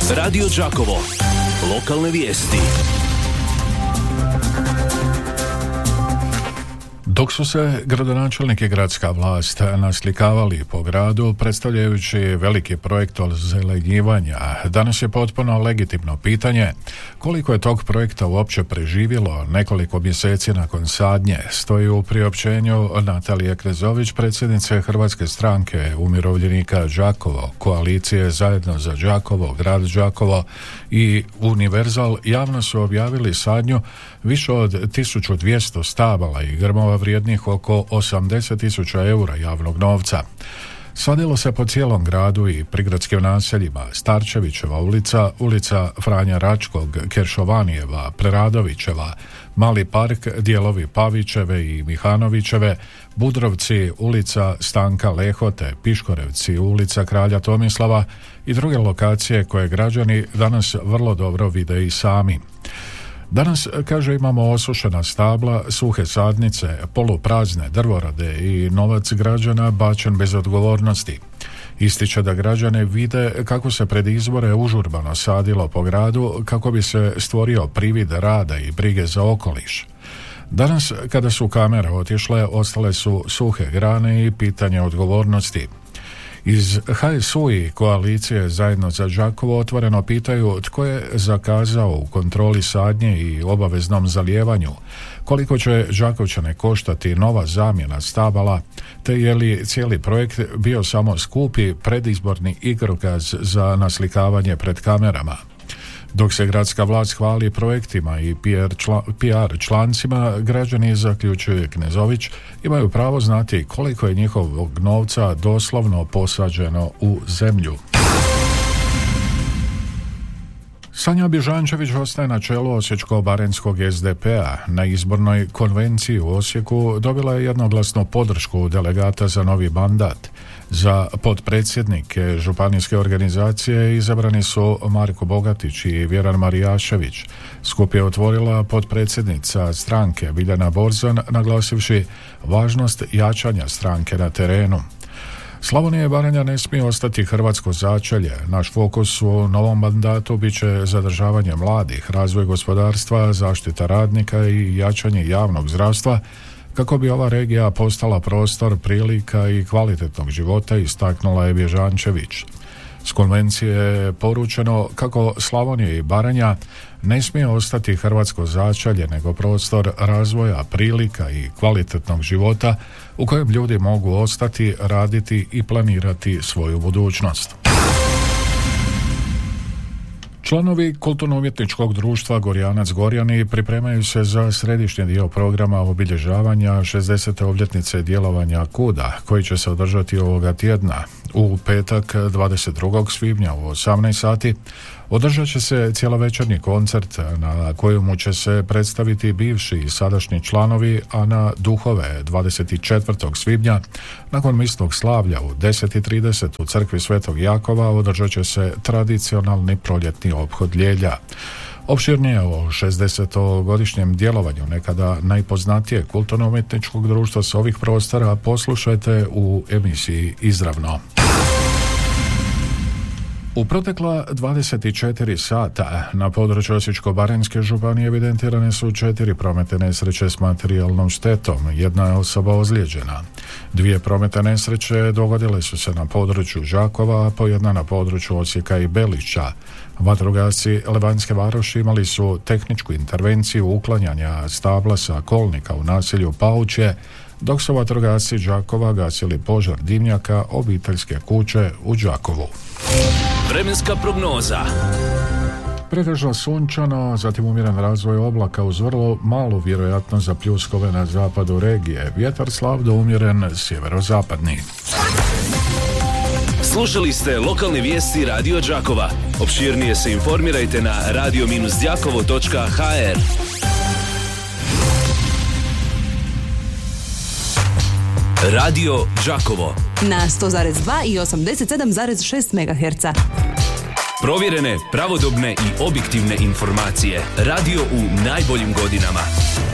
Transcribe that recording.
Radio Đakovo. Lokalne vijesti. Dok su se gradonačelnik i gradska vlast naslikavali po gradu predstavljajući veliki projekt ozelenjivanja, danas je potpuno legitimno pitanje koliko je tog projekta uopće preživjelo nekoliko mjeseci nakon sadnje, stoji u priopćenju Natalije Knezović, predsjednice Hrvatske stranke umirovljenika Đakovo, koalicije Zajedno za Đakovo, grad Đakovo i Univerzal. Javno su objavili sadnju više od 1200 stabala i grmova vrijednih oko 80.000 eura javnog novca. Sadilo se po cijelom gradu i prigradskim naseljima: Starčevićeva ulica, ulica Franja Račkog, Keršovanijeva, Preradovićeva, Mali park, dijelovi Pavićeve i Mihanovićeve, Budrovci, ulica Stanka Lehote, Piškorevci, ulica Kralja Tomislava i druge lokacije koje građani danas vrlo dobro vide i sami. Danas, kaže, imamo osušena stabla, suhe sadnice, poluprazne drvorade i novac građana bačen bez odgovornosti. Ističe da građane vide kako se pred izbore užurbano sadilo po gradu kako bi se stvorio privid rada i brige za okoliš. Danas, kada su kamere otišle, ostale su suhe grane i pitanje odgovornosti. Iz HSU i koalicije Zajedno za Đakovo otvoreno pitaju tko je zakazao u kontroli sadnje i obaveznom zalijevanju, koliko će Đakovčane koštati nova zamjena stabala, te je li cijeli projekt bio samo skupi predizborni igrokaz za naslikavanje pred kamerama. Dok se gradska vlast hvali projektima i PR člancima, građani, zaključuje Knezović, imaju pravo znati koliko je njihovog novca doslovno posađeno u zemlju. Sanja Bježančević ostaje na čelu Osječko-baranjskog SDP-a. Na izbornoj konvenciji u Osijeku dobila je jednoglasnu podršku delegata za novi mandat. Za potpredsjednike županijske organizacije izabrani su Marko Bogatić i Vjeran Marijašević. Skup je otvorila potpredsjednica stranke Biljana Borzan, naglasivši važnost jačanja stranke na terenu. Slavonija i Baranja ne smije ostati hrvatsko začelje. Naš fokus u novom mandatu bit će zadržavanje mladih, razvoj gospodarstva, zaštita radnika i jačanje javnog zdravstva kako bi ova regija postala prostor prilika i kvalitetnog života, istaknula je Bježančević. S konvencije je poručeno kako Slavonija i Baranja ne smije ostati hrvatsko začelje, nego prostor razvoja, prilika i kvalitetnog života u kojem ljudi mogu ostati, raditi i planirati svoju budućnost. Članovi kulturno-umjetničkog društva Gorjanac Gorjani pripremaju se za središnji dio programa obilježavanja 60. obljetnice djelovanja KUD-a, koji će se održati ovoga tjedna. U petak 22. svibnja u 18 sati održat će se cjelovečernji koncert na kojemu će se predstaviti bivši i sadašnji članovi, a na duhove 24. svibnja nakon misnog slavlja u 10:30 u crkvi Svetog Jakova održat će se tradicionalni proljetni ophod Ljelja. Opširnije o 60-godišnjem djelovanju nekada najpoznatijeg kulturno-umjetničkog društva s ovih prostora poslušajte u emisiji Izravno. U protekla 24 sata na području Osječko-baranjske županije evidentirane su 4 prometne nesreće s materijalnom štetom, jedna je osoba ozlijeđena. 2 prometne nesreće dogodile su se na području Đakova, po jedna na području Osijeka i Belišća. Vatrogasci Levanjske Varoši imali su tehničku intervenciju uklanjanja stabla sa kolnika u naselju Paučje, dok su vatrogasci Đakova gasili požar dimnjaka obiteljske kuće u Đakovu. Vremenska prognoza. Pretežno sunčano, zatim umjeren razvoj oblaka uz vrlo malu vjerojatnost za pljuskove na zapadu regije. Vjetar slab do umjeren sjeverozapadni. Slušali ste lokalne vijesti Radio Đakova. Opširnije se informirajte na radio-đakovo.hr. Radio Đakovo na 100,2 i 87,6 MHz. Provjerene, pravodobne i objektivne informacije. Radio u najboljim godinama.